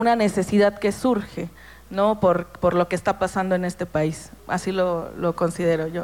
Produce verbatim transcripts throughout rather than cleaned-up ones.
una necesidad que surge, ¿no? Por, por lo que está pasando en este país. Así lo, lo considero yo.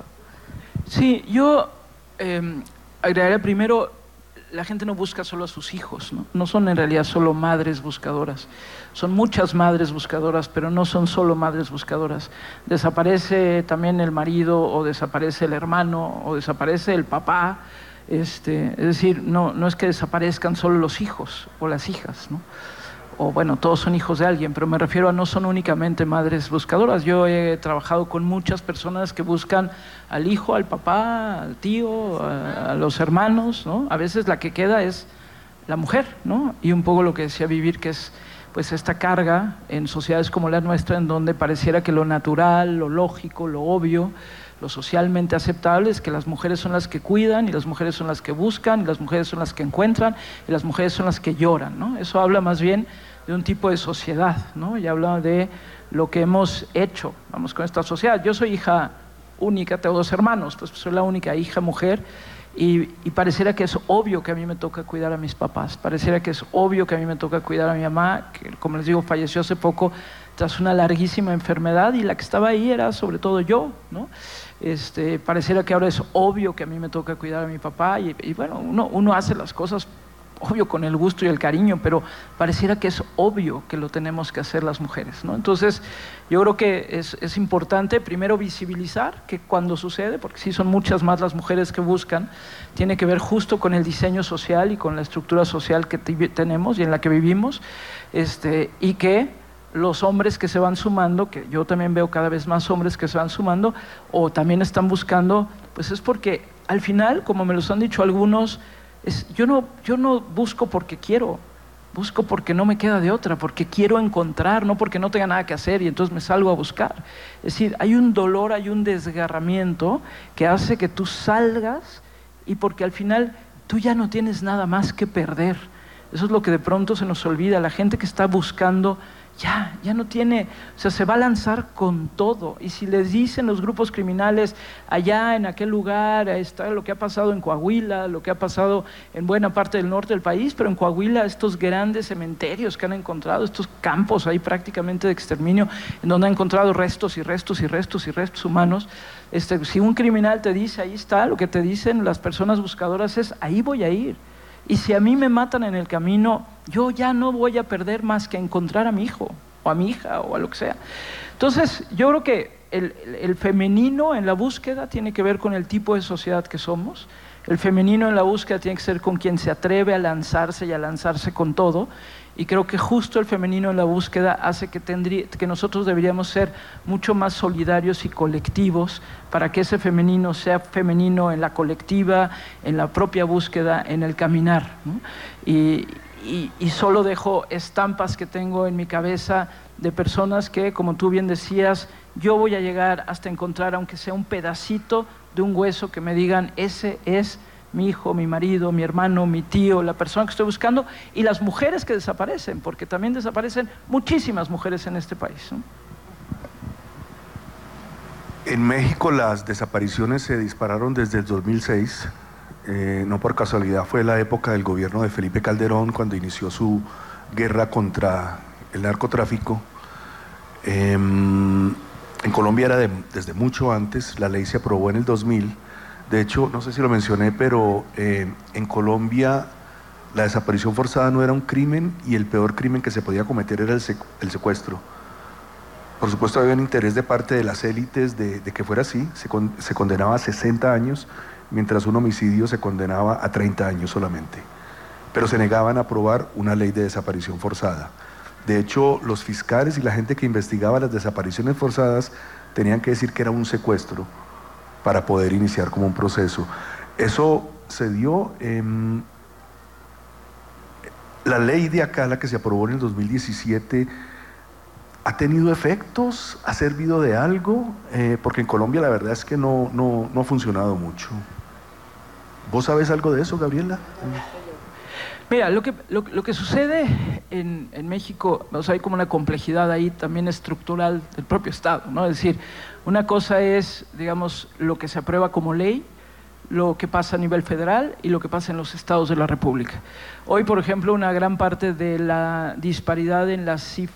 Sí, yo eh, agregaría primero, la gente no busca solo a sus hijos, ¿no? No son en realidad solo madres buscadoras, son muchas madres buscadoras, pero no son solo madres buscadoras. Desaparece también el marido, o desaparece el hermano, o desaparece el papá. Este, es decir, no, no es que desaparezcan solo los hijos o las hijas, ¿no? O bueno, todos son hijos de alguien, pero me refiero a no son únicamente madres buscadoras. Yo he trabajado con muchas personas que buscan al hijo, al papá, al tío, a, a los hermanos, ¿no? A veces la que queda es la mujer, ¿no? Y un poco lo que decía Vivir, que es pues esta carga en sociedades como la nuestra, en donde pareciera que lo natural, lo lógico, lo obvio, lo socialmente aceptable es que las mujeres son las que cuidan, y las mujeres son las que buscan, y las mujeres son las que encuentran, y las mujeres son las que lloran, ¿no? Eso habla más bien de un tipo de sociedad, ¿no? Y habla de lo que hemos hecho, vamos, con esta sociedad. Yo soy hija única, tengo dos hermanos, pues soy la única hija mujer, y, y pareciera que es obvio que a mí me toca cuidar a mis papás, pareciera que es obvio que a mí me toca cuidar a mi mamá, que como les digo, falleció hace poco tras una larguísima enfermedad, y la que estaba ahí era sobre todo yo, ¿no? Este, pareciera que ahora es obvio que a mí me toca cuidar a mi papá, y, y bueno, uno, uno hace las cosas obvio con el gusto y el cariño, pero pareciera que es obvio que lo tenemos que hacer las mujeres, ¿no? Entonces yo creo que es, es importante primero visibilizar que cuando sucede, porque sí son muchas más las mujeres que buscan, tiene que ver justo con el diseño social y con la estructura social que tenemos y en la que vivimos, este, y que los hombres que se van sumando, que yo también veo cada vez más hombres que se van sumando o también están buscando, pues es porque al final, como me los han dicho algunos, es, yo, no, yo no busco porque quiero, busco porque no me queda de otra, porque quiero encontrar, no porque no tenga nada que hacer y entonces me salgo a buscar. Es decir, hay un dolor, hay un desgarramiento que hace que tú salgas, y porque al final tú ya no tienes nada más que perder. Eso es lo que de pronto se nos olvida. La gente que está buscando ya, ya no tiene, o sea, se va a lanzar con todo. Y si les dicen los grupos criminales, allá en aquel lugar está lo que ha pasado en Coahuila, lo que ha pasado en buena parte del norte del país, pero en Coahuila estos grandes cementerios que han encontrado, estos campos ahí prácticamente de exterminio, en donde han encontrado restos y restos y restos y restos humanos, este, si un criminal te dice, ahí está, lo que te dicen las personas buscadoras es, ahí voy a ir. Y si a mí me matan en el camino, yo ya no voy a perder más que encontrar a mi hijo, o a mi hija, o a lo que sea. Entonces, yo creo que el, el femenino en la búsqueda tiene que ver con el tipo de sociedad que somos. El femenino en la búsqueda tiene que ser con quien se atreve a lanzarse y a lanzarse con todo. Y creo que justo el femenino en la búsqueda hace que, tendría, que nosotros deberíamos ser mucho más solidarios y colectivos para que ese femenino sea femenino en la colectiva, en la propia búsqueda, en el caminar, ¿no? Y, y, y solo dejo estampas que tengo en mi cabeza de personas que, como tú bien decías, yo voy a llegar hasta encontrar, aunque sea un pedacito de un hueso, que me digan, ese es mi hijo, mi marido, mi hermano, mi tío, la persona que estoy buscando, y las mujeres que desaparecen, porque también desaparecen muchísimas mujeres en este país, ¿no? En México las desapariciones se dispararon desde el dos mil seis, eh, no por casualidad, fue la época del gobierno de Felipe Calderón cuando inició su guerra contra el narcotráfico. Eh, en Colombia era de, desde mucho antes, la ley se aprobó en el dos mil. De hecho, no sé si lo mencioné, pero eh, en Colombia la desaparición forzada no era un crimen, y el peor crimen que se podía cometer era el, sec el secuestro. Por supuesto había un interés de parte de las élites de, de que fuera así. Se, con se condenaba a sesenta años, mientras un homicidio se condenaba a treinta años solamente. Pero se negaban a aprobar una ley de desaparición forzada. De hecho, los fiscales y la gente que investigaba las desapariciones forzadas tenían que decir que era un secuestro para poder iniciar como un proceso. Eso se dio en la ley de acá, la que se aprobó en el dos mil diecisiete, ¿ha tenido efectos? ¿Ha servido de algo? Eh, porque en Colombia la verdad es que no, no, no ha funcionado mucho. ¿Vos sabés algo de eso, Gabriela? Mira, lo que, lo, lo que sucede en, en México, o sea, hay como una complejidad ahí también estructural del propio Estado, ¿no? Es decir, una cosa es, digamos, lo que se aprueba como ley, lo que pasa a nivel federal y lo que pasa en los estados de la República. Hoy, por ejemplo, una gran parte de la disparidad en las cifras